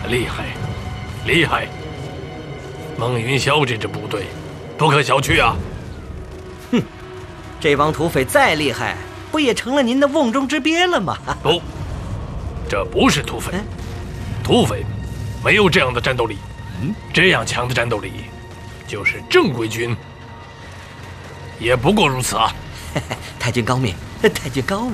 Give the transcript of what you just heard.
厉害，厉害！孟云霄这支部队，不可小觑啊！ 哼，这帮土匪再厉害，不也成了您的瓮中之鳖了吗？ 不，这不是土匪，土匪没有这样的战斗力。这样强的战斗力，就是正规军也不过如此啊！ 太君高明，太君高明。